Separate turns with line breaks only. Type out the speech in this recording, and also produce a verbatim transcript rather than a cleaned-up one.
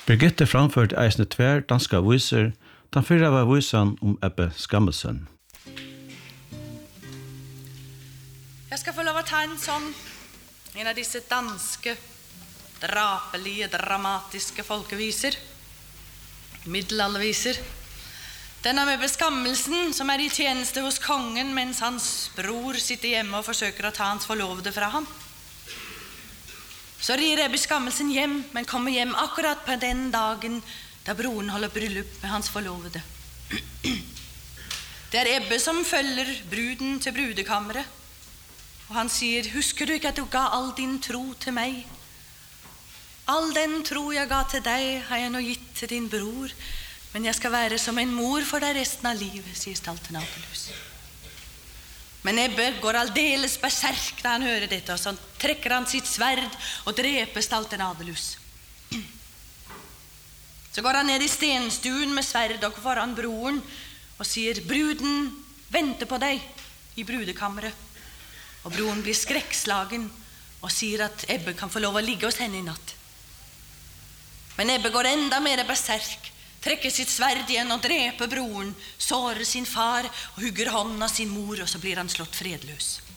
Birgitte framførte eisne tver danska viser, den fyrre var visan om Ebbe Skammelsen.
Jeg skal få lov å ta en sånn, en av disse danske, drapelige, dramatiske folkeviser, middelalderviser. Den om Ebbe Skammelsen, som er i tjeneste hos kongen, mens hans bror sitter hjemme og forsøker å ta hans forlovede fra ham. Så rir Ebbe Skammelsen hjem, men kommer hjem akkurat på den dagen da broren holder bryllup med hans forlovede. Det er Ebbe som følger bruden til brudekammeret, og han sier, husker du ikke at du ga all din tro til meg? All den tro jeg ga til deg har jeg nå gitt til din bror, men jeg skal være som en mor for deg resten av livet, sier stalten Adelus. Men Ebbe går aldeles berserk da han hører dette, og så trekker han sitt sverd og dreper stalten Adelus. Så går han ned i stenstuen med sverd og foran broren og sier, bruden venter på deg i brudekammeret. Og broren blir skrekkslagen og sier at Ebbe kan få lov å ligge hos henne i natt. Men Ebbe går enda mer berserk, trekker sitt sverd igjen og dreper broren, sårer sin far og hugger hånden av sin mor, og så blir han slått fredløs.